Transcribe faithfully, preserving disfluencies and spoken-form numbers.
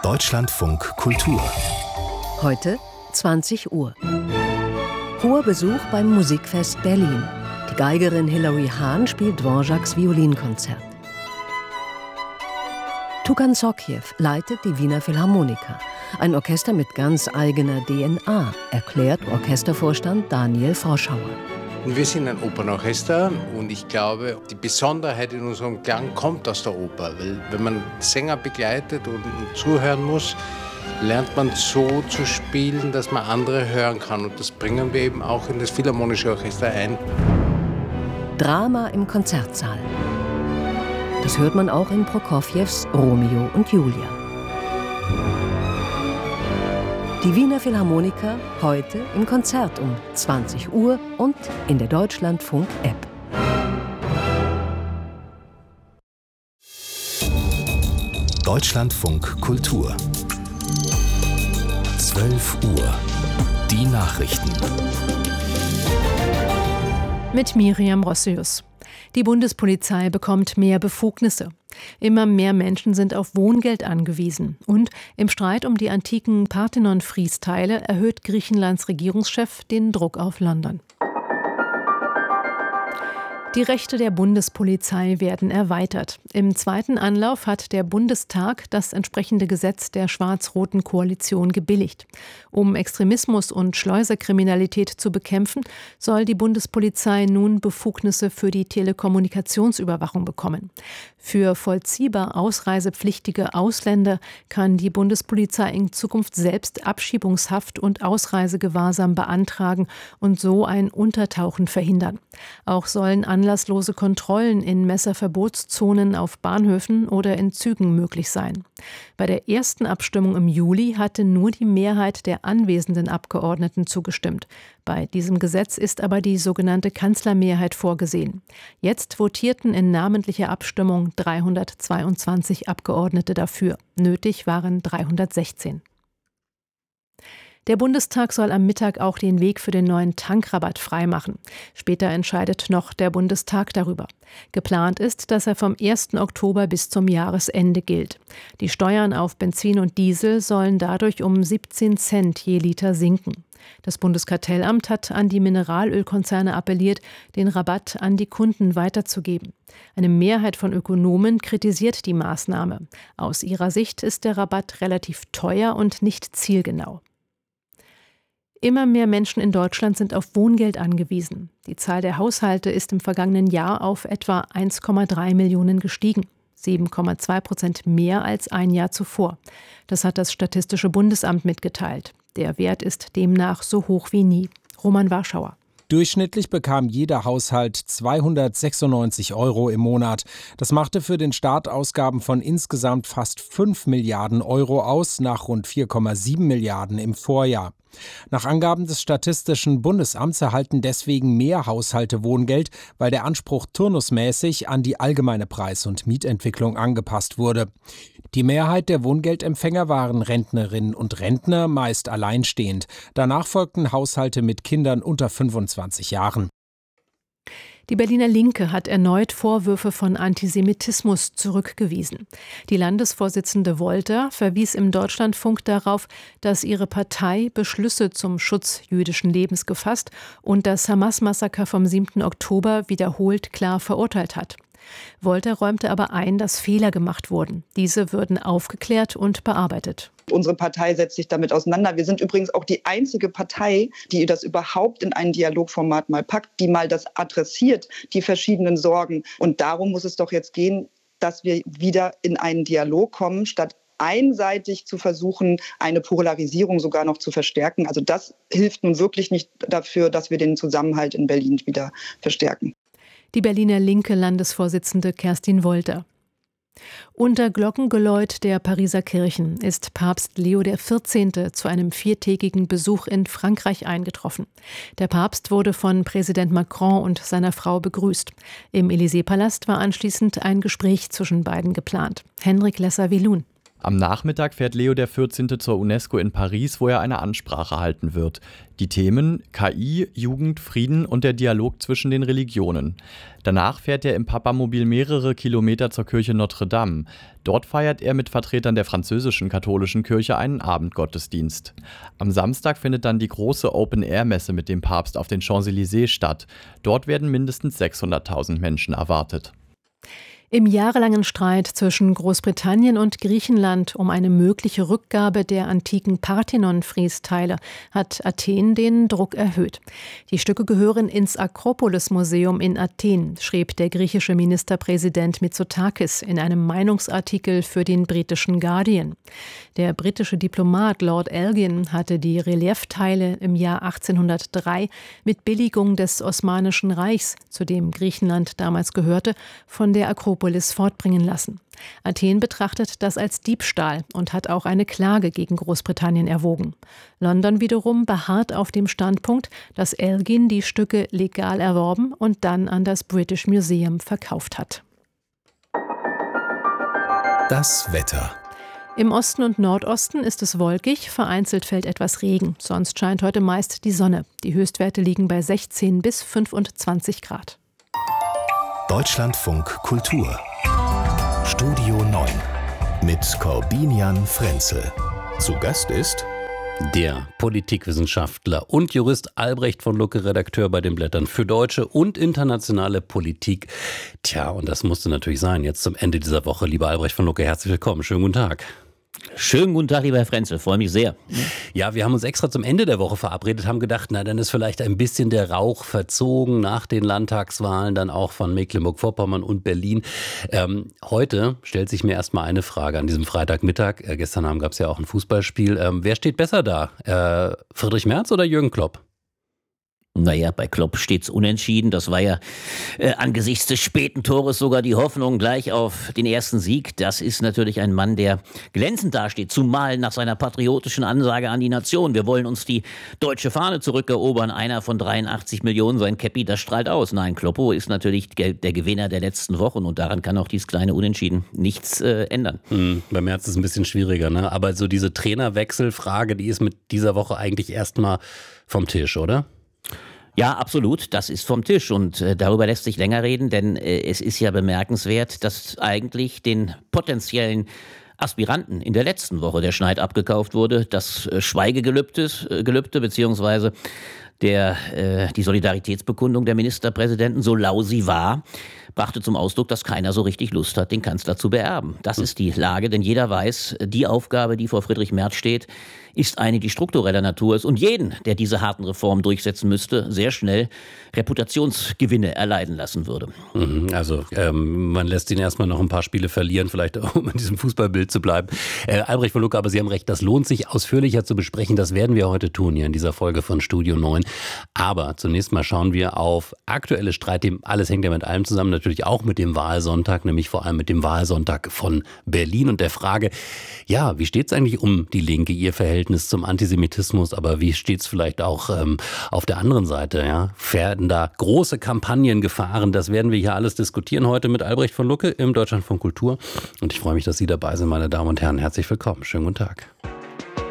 Deutschlandfunk Kultur. Heute zwanzig Uhr. Hoher Besuch beim Musikfest Berlin. Die Geigerin Hilary Hahn spielt Dvořáks Violinkonzert. Tugan Sokjew leitet die Wiener Philharmoniker. Ein Orchester mit ganz eigener D N A, erklärt Orchestervorstand Daniel Froschauer. Wir sind ein Opernorchester und ich glaube, die Besonderheit in unserem Klang kommt aus der Oper. Weil wenn man Sänger begleitet und zuhören muss, lernt man so zu spielen, dass man andere hören kann. Und das bringen wir eben auch in das Philharmonische Orchester ein. Drama im Konzertsaal. Das hört man auch in Prokofjews Romeo und Julia. Die Wiener Philharmoniker heute im Konzert um zwanzig Uhr und in der Deutschlandfunk-App. Deutschlandfunk Kultur. zwölf Uhr. Die Nachrichten. Mit Miriam Rossius. Die Bundespolizei bekommt mehr Befugnisse. Immer mehr Menschen sind auf Wohngeld angewiesen. Und im Streit um die antiken Parthenon-Friesteile erhöht Griechenlands Regierungschef den Druck auf London. Die Rechte der Bundespolizei werden erweitert. Im zweiten Anlauf hat der Bundestag das entsprechende Gesetz der schwarz-roten Koalition gebilligt. Um Extremismus und Schleuserkriminalität zu bekämpfen, soll die Bundespolizei nun Befugnisse für die Telekommunikationsüberwachung bekommen. Für vollziehbar ausreisepflichtige Ausländer kann die Bundespolizei in Zukunft selbst Abschiebungshaft und Ausreisegewahrsam beantragen und so ein Untertauchen verhindern. Auch sollen anlasslose Kontrollen in Messerverbotszonen auf Bahnhöfen oder in Zügen möglich sein. Bei der ersten Abstimmung im Juli hatte nur die Mehrheit der anwesenden Abgeordneten zugestimmt. Bei diesem Gesetz ist aber die sogenannte Kanzlermehrheit vorgesehen. Jetzt votierten in namentlicher Abstimmung dreihundertzweiundzwanzig Abgeordnete dafür. Nötig waren dreihundertsechzehn. Der Bundestag soll am Mittag auch den Weg für den neuen Tankrabatt freimachen. Später entscheidet noch der Bundestag darüber. Geplant ist, dass er vom ersten Oktober bis zum Jahresende gilt. Die Steuern auf Benzin und Diesel sollen dadurch um siebzehn Cent je Liter sinken. Das Bundeskartellamt hat an die Mineralölkonzerne appelliert, den Rabatt an die Kunden weiterzugeben. Eine Mehrheit von Ökonomen kritisiert die Maßnahme. Aus ihrer Sicht ist der Rabatt relativ teuer und nicht zielgenau. Immer mehr Menschen in Deutschland sind auf Wohngeld angewiesen. Die Zahl der Haushalte ist im vergangenen Jahr auf etwa eins Komma drei Millionen gestiegen. sieben Komma zwei Prozent mehr als ein Jahr zuvor. Das hat das Statistische Bundesamt mitgeteilt. Der Wert ist demnach so hoch wie nie. Roman Warschauer. Durchschnittlich bekam jeder Haushalt zweihundertsechsundneunzig Euro im Monat. Das machte für den Staat Ausgaben von insgesamt fast fünf Milliarden Euro aus, nach rund vier Komma sieben Milliarden im Vorjahr. Nach Angaben des Statistischen Bundesamts erhalten deswegen mehr Haushalte Wohngeld, weil der Anspruch turnusmäßig an die allgemeine Preis- und Mietentwicklung angepasst wurde. Die Mehrheit der Wohngeldempfänger waren Rentnerinnen und Rentner, meist alleinstehend. Danach folgten Haushalte mit Kindern unter fünfundzwanzig Jahren. Die Berliner Linke hat erneut Vorwürfe von Antisemitismus zurückgewiesen. Die Landesvorsitzende Wolter verwies im Deutschlandfunk darauf, dass ihre Partei Beschlüsse zum Schutz jüdischen Lebens gefasst und das Hamas-Massaker vom siebten Oktober wiederholt klar verurteilt hat. Wolter räumte aber ein, dass Fehler gemacht wurden. Diese würden aufgeklärt und bearbeitet. Unsere Partei setzt sich damit auseinander. Wir sind übrigens auch die einzige Partei, die das überhaupt in ein Dialogformat mal packt, die mal das adressiert, die verschiedenen Sorgen. Und darum muss es doch jetzt gehen, dass wir wieder in einen Dialog kommen, statt einseitig zu versuchen, eine Polarisierung sogar noch zu verstärken. Also das hilft nun wirklich nicht dafür, dass wir den Zusammenhalt in Berlin wieder verstärken. Die Berliner Linke Landesvorsitzende Kerstin Wolter. Unter Glockengeläut der Pariser Kirchen ist Papst Leo der vierzehnte zu einem viertägigen Besuch in Frankreich eingetroffen. Der Papst wurde von Präsident Macron und seiner Frau begrüßt. Im Élysée-Palast war anschließend ein Gespräch zwischen beiden geplant. Henrik Lesser-Willun. Am Nachmittag fährt Leo der vierzehnte zur UNESCO in Paris, wo er eine Ansprache halten wird. Die Themen K I, Jugend, Frieden und der Dialog zwischen den Religionen. Danach fährt er im Papamobil mehrere Kilometer zur Kirche Notre Dame. Dort feiert er mit Vertretern der französischen katholischen Kirche einen Abendgottesdienst. Am Samstag findet dann die große Open-Air-Messe mit dem Papst auf den Champs-Élysées statt. Dort werden mindestens sechshunderttausend Menschen erwartet. Im jahrelangen Streit zwischen Großbritannien und Griechenland um eine mögliche Rückgabe der antiken Parthenon-Friesteile hat Athen den Druck erhöht. Die Stücke gehören ins Akropolis-Museum in Athen, schrieb der griechische Ministerpräsident Mitsotakis in einem Meinungsartikel für den britischen Guardian. Der britische Diplomat Lord Elgin hatte die Reliefteile im Jahr achtzehnhundertdrei mit Billigung des Osmanischen Reichs, zu dem Griechenland damals gehörte, von der Akropolis fortbringen lassen. Athen betrachtet das als Diebstahl und hat auch eine Klage gegen Großbritannien erwogen. London wiederum beharrt auf dem Standpunkt, dass Elgin die Stücke legal erworben und dann an das British Museum verkauft hat. Das Wetter. Im Osten und Nordosten ist es wolkig, vereinzelt fällt etwas Regen. Sonst scheint heute meist die Sonne. Die Höchstwerte liegen bei sechzehn bis fünfundzwanzig Grad. Deutschlandfunk Kultur. Studio neun mit Corbinian Frenzel. Zu Gast ist der Politikwissenschaftler und Jurist Albrecht von Lucke, Redakteur bei den Blättern für deutsche und internationale Politik. Tja, und das musste natürlich sein, jetzt zum Ende dieser Woche. Lieber Albrecht von Lucke, herzlich willkommen. Schönen guten Tag. Schönen guten Tag, lieber Herr Frenzel, freue mich sehr. Ja, wir haben uns extra zum Ende der Woche verabredet, haben gedacht, na, dann ist vielleicht ein bisschen der Rauch verzogen nach den Landtagswahlen, dann auch von Mecklenburg-Vorpommern und Berlin. Ähm, heute stellt sich mir erstmal eine Frage an diesem Freitagmittag. Äh, gestern Abend gab es ja auch ein Fußballspiel. Ähm, wer steht besser da? Äh, Friedrich Merz oder Jürgen Klopp? Naja, bei Klopp steht's unentschieden. Das war ja äh, angesichts des späten Tores sogar die Hoffnung gleich auf den ersten Sieg. Das ist natürlich ein Mann, der glänzend dasteht, zumal nach seiner patriotischen Ansage an die Nation. Wir wollen uns die deutsche Fahne zurückerobern. Einer von dreiundachtzig Millionen, sein Käppi, das strahlt aus. Nein, Kloppo ist natürlich der Gewinner der letzten Wochen und daran kann auch dieses kleine Unentschieden nichts äh, ändern. Hm, bei Merz ist es ein bisschen schwieriger, ne? Aber so diese Trainerwechselfrage, die ist mit dieser Woche eigentlich erstmal vom Tisch, oder? Ja, absolut. Das ist vom Tisch und äh, darüber lässt sich länger reden, denn äh, es ist ja bemerkenswert, dass eigentlich den potenziellen Aspiranten in der letzten Woche der Schneid abgekauft wurde. Das äh, Schweigegelübde, äh, Gelübde, beziehungsweise der, äh, die Solidaritätsbekundung der Ministerpräsidenten, so lau sie war, brachte zum Ausdruck, dass keiner so richtig Lust hat, den Kanzler zu beerben. Das ist die Lage, denn jeder weiß, die Aufgabe, die vor Friedrich Merz steht, ist eine, die struktureller Natur ist und jeden, der diese harten Reformen durchsetzen müsste, sehr schnell Reputationsgewinne erleiden lassen würde. Also ähm, man lässt ihn erstmal noch ein paar Spiele verlieren, vielleicht um in diesem Fußballbild zu bleiben. Äh, Albrecht von Lucke, aber Sie haben recht, das lohnt sich ausführlicher zu besprechen. Das werden wir heute tun hier in dieser Folge von Studio neun. Aber zunächst mal schauen wir auf aktuelle Streitthemen. Alles hängt ja mit allem zusammen, natürlich auch mit dem Wahlsonntag, nämlich vor allem mit dem Wahlsonntag von Berlin und der Frage, ja, wie steht es eigentlich um die Linke, ihr Verhältnis zum Antisemitismus, aber wie steht es vielleicht auch ähm, auf der anderen Seite? Ja? Werden da große Kampagnen gefahren? Das werden wir hier alles diskutieren heute mit Albrecht von Lucke im Deutschlandfunk Kultur. Und ich freue mich, dass Sie dabei sind, meine Damen und Herren. Herzlich willkommen. Schönen guten Tag.